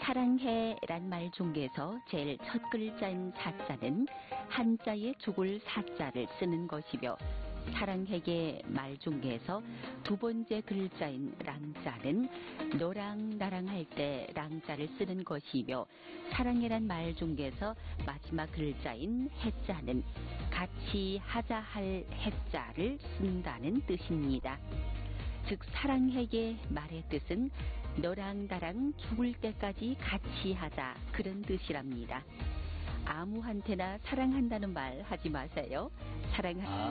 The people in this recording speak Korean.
사랑해란 말 중에서 제일 첫 글자인 사자는 한자의 죽을 사자를 쓰는 것이며 사랑해의 말 중에서 두 번째 글자인 랑자는 너랑 나랑 할 때 랑자를 쓰는 것이며 사랑해란 말 중에서 마지막 글자인 해자는 같이 하자 할 해자를 쓴다는 뜻입니다. 즉 사랑해의 말의 뜻은 너랑 나랑 죽을 때까지 같이 하자 그런 뜻이랍니다. 아무한테나 사랑한다는 말 하지 마세요.